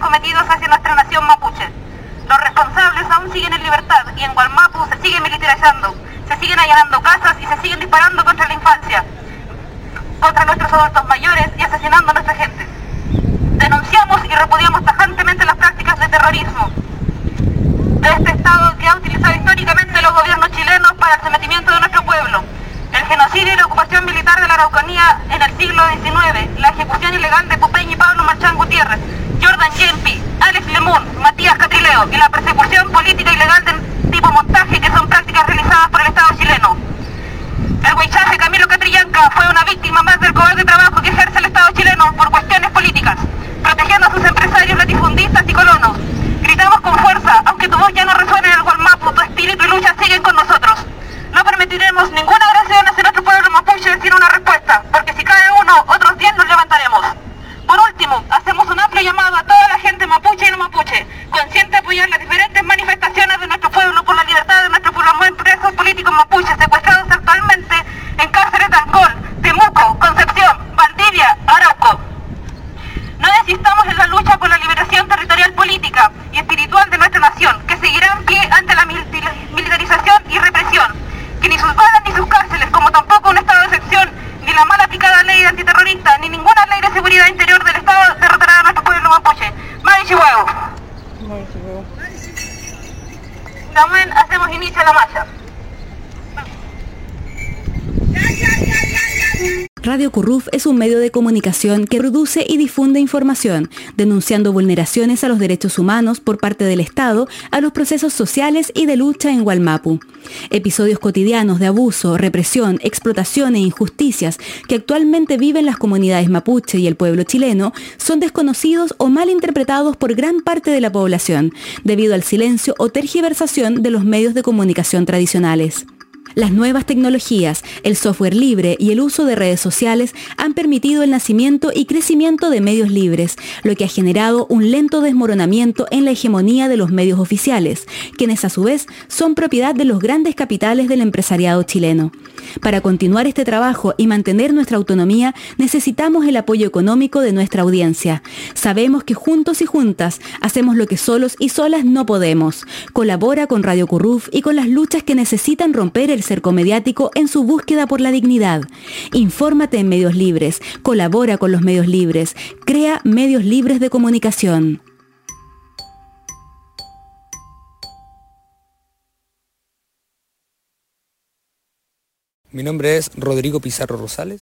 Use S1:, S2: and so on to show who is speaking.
S1: cometidos hacia nuestra nación mapuche. Los responsables aún siguen en libertad y en Wallmapu se sigue militarizando, se siguen allanando casas y se siguen disparando contra la infancia, contra nuestros adultos mayores y asesinando a nuestra gente. Denunciamos y repudiamos tajantemente las prácticas de terrorismo de este Estado que ha utilizado históricamente los gobiernos chilenos para el sometimiento de nuestro pueblo. El genocidio y la ocupación militar de la Araucanía en el siglo XIX, la ejecución ilegal de Pupeñi y Pablo Marchán Gutiérrez, Jordan Yempi, Alex Lemun, Matías Catrileo y la persecución política ilegal de tipo montaje que son prácticas realizadas por el Estado chileno. El huichaje Camilo Catrillanca fue una víctima más del cobarde trabajo que ejerce el Estado chileno por cuestiones políticas, protegiendo a sus empresarios latifundistas y colonos. Gritamos con fuerza, aunque tu voz ya no resuene en el Wallmapu, tu espíritu y lucha siguen con nosotros. No permitiremos ninguna agresión hacia nuestro pueblo mapuche sin una respuesta, porque si cae uno, otros 10 nos levantaremos. Por último, hacemos un amplio llamado a toda la gente mapuche y no mapuche, consciente de apoyar las diferentes manifestaciones de nuestro pueblo por la libertad de nuestros presos políticos mapuches secuestrados actualmente en cárceles de Ancón, Temuco, Concepción, Valdivia, Arauco. No desistamos en la lucha por la liberación territorial, política y espiritual de nuestra nación, que seguirá en pie ante la militarización y represión, que ni sus balas ni sus cárceles, como tampoco un estado de excepción, ni la mal aplicada ley antiterrorista, ni ninguna ley de seguridad interior del Estado derrotará a nuestro pueblo mapuche. Marichihuevo. También hacemos inicio a la marcha.
S2: Radio Curruf es un medio de comunicación que produce y difunde información, denunciando vulneraciones a los derechos humanos por parte del Estado a los procesos sociales y de lucha en Wallmapu. Episodios cotidianos de abuso, represión, explotación e injusticias que actualmente viven las comunidades mapuche y el pueblo chileno son desconocidos o mal interpretados por gran parte de la población, debido al silencio o tergiversación de los medios de comunicación tradicionales. Las nuevas tecnologías, el software libre y el uso de redes sociales han permitido el nacimiento y crecimiento de medios libres, lo que ha generado un lento desmoronamiento en la hegemonía de los medios oficiales, quienes a su vez son propiedad de los grandes capitales del empresariado chileno. Para continuar este trabajo y mantener nuestra autonomía, necesitamos el apoyo económico de nuestra audiencia. Sabemos que juntos y juntas hacemos lo que solos y solas no podemos. Colabora con Radio Curruf y con las luchas que necesitan romper el cerco mediático en su búsqueda por la dignidad. Infórmate en medios libres, colabora con los medios libres, crea medios libres de comunicación.
S3: Mi nombre es Rodrigo Pizarro Rosales.